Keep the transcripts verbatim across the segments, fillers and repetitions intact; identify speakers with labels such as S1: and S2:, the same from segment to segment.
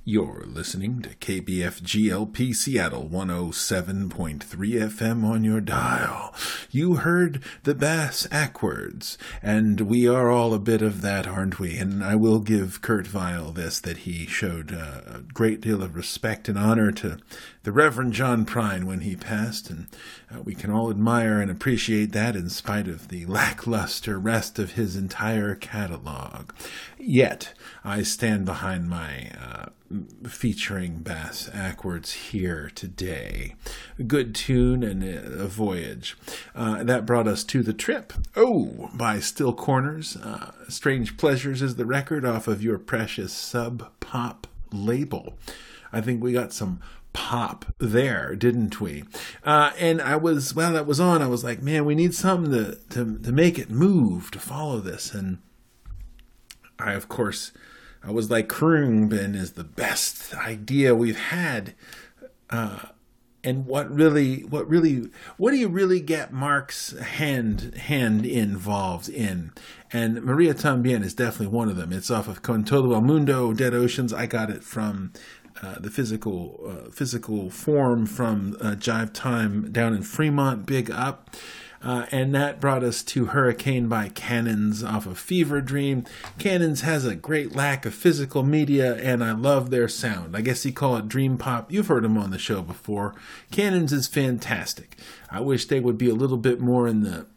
S1: You're listening to K B F G L P Seattle one oh seven point three F M on your dial. You heard the Bass Ackwards, and we are all a bit of that, aren't we? And I will give Kurt Vile this, that he showed uh, a great deal of respect and honor to the Reverend John Prine when he passed, and uh, we can all admire and appreciate that in spite of the lackluster rest of his entire catalog. Yet, I stand behind my uh, featuring Bass Ackwards here today. A good tune and a voyage. Uh, that brought us to The Trip. Oh, by Still Corners. Uh, Strange Pleasures is the record off of Your Precious Sub Pop label. I think we got some pop there, didn't we? Uh, and I was, while that was on, I was like, man, we need something to, to, to make it move, to follow this. And I, of course, I was like, Khruangbin is the best idea we've had. Uh, and what really, what really, what do you really get Mark's hand, hand involved in? And Maria Tambien is definitely one of them. It's off of Con Todo El Mundo, Dead Oceans. I got it from uh, the physical, uh, physical form from uh, Jive Time down in Fremont. Big up. Uh, and that brought us to Hurricane by Cannons off of Fever Dream. Cannons has a great lack of physical media, and I love their sound. I guess you call it dream pop. You've heard them on the show before. Cannons is fantastic. I wish they would be a little bit more in the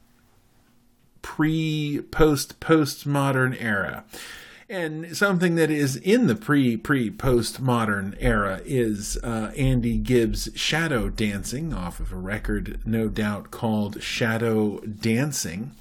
S1: pre, post, postmodern era. And something that is in the pre, pre, post-modern era is uh, Andy Gibbs' Shadow Dancing off of a record, no doubt, called Shadow Dancing.